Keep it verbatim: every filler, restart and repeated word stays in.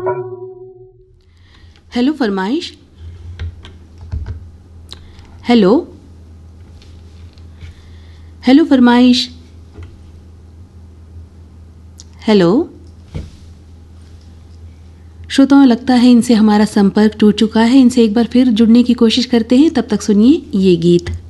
Hello फरमाइश। Hello hello फरमाइश। Hello. श्रोताओं, लगता है इनसे हमारा संपर्क टूट चुका है। इनसे एक बार फिर जुड़ने की कोशिश करते हैं। तब तक सुनिए ये गीत।